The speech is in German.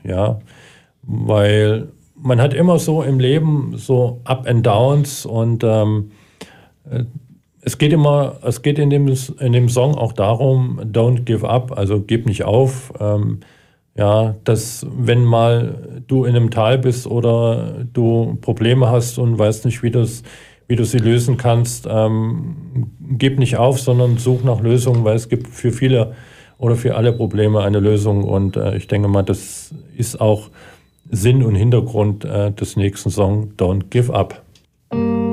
ja, weil man hat immer so im Leben so Up and Downs und es geht in dem Song auch darum, don't give up, also gib nicht auf. Ja, dass wenn mal du in einem Tal bist oder du Probleme hast und weißt nicht, wie du sie lösen kannst, gib nicht auf, sondern such nach Lösungen, weil es gibt für viele oder für alle Probleme eine Lösung. Und ich denke mal, das ist auch Sinn und Hintergrund des nächsten Songs, Don't Give Up.